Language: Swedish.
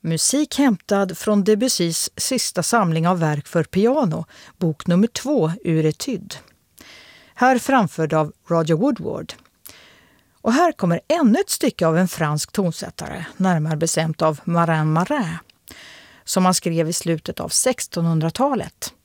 Musik hämtad från Debussys sista samling av verk för piano, bok nummer 2 ur Etude. Här framförd av Roger Woodward. Och här kommer ännu ett stycke av en fransk tonsättare, närmare bestämt av Marin Marin, som han skrev i slutet av 1600-talet.